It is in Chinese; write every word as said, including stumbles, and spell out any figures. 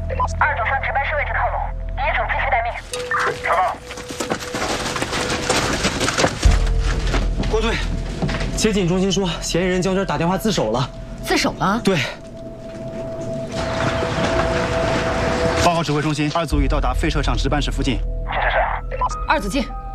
二组向值班室位置靠拢，一组继续待命。 收到。 郭队，接警中心说，嫌疑人江娟打电话自首了。 自首了？ 对。 报告指挥中心，二组已到达废车厂值班室附近。 这是。 二组进。